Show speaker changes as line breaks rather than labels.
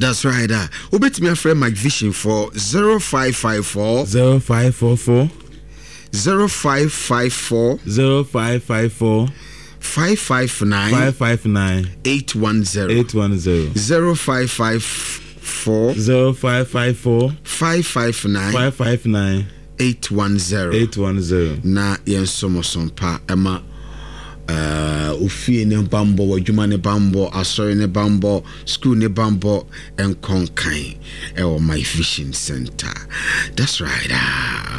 That's right. Obet me a friend Mike Vision for 0554
0544
0554
0554
559 810
810
0554
0554
559 810 na yensomosompa ema ofie ne bambo wadwuma ne bambo asori ne bambo school ne bambo enkonkan e o my fishing center. That's right.